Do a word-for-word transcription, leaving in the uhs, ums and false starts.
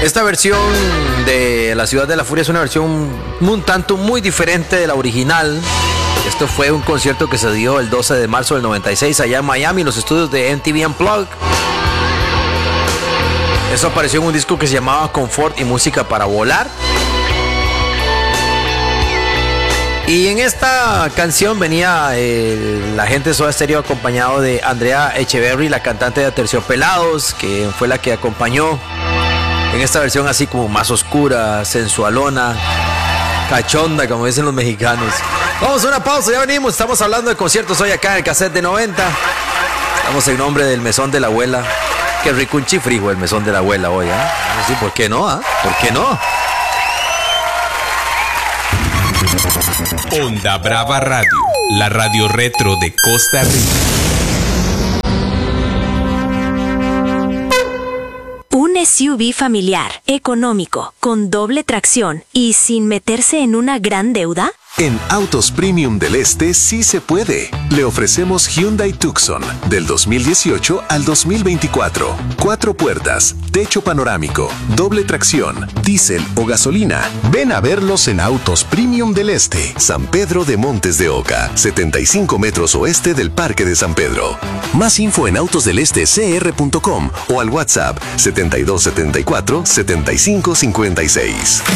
Esta versión de La Ciudad de la Furia es una versión un tanto muy diferente de la original. Esto fue un concierto que se dio el doce de marzo del noventa y seis allá en Miami, en los estudios de M T V Unplugged. Eso apareció en un disco que se llamaba Confort y Música para Volar. Y en esta canción venía eh, la gente de Soda Stereo acompañado de Andrea Echeverry, la cantante de Aterciopelados, que fue la que acompañó en esta versión así como más oscura, sensualona, cachonda, como dicen los mexicanos. Vamos a una pausa, ya venimos. Estamos hablando de conciertos hoy acá en el cassette de noventa. Estamos en nombre del Mesón de la Abuela. Qué rico un chifrijo el Mesón de la Abuela hoy, ¿eh? Sí, ¿por qué no? ¿Eh? ¿Por qué no? Onda Brava Radio, la radio retro de Costa Rica. Un S U V familiar, económico, con doble tracción y sin meterse en una gran deuda. En Autos Premium del Este sí se puede. Le ofrecemos Hyundai Tucson del dos mil dieciocho al dos mil veinticuatro. Cuatro puertas, techo panorámico, doble tracción, diésel o gasolina. Ven a verlos en Autos Premium del Este, San Pedro de Montes de Oca, setenta y cinco metros oeste del Parque de San Pedro. Más info en autos del este c r punto com o al WhatsApp setenta y dos setenta y cuatro setenta y cinco cincuenta y seis.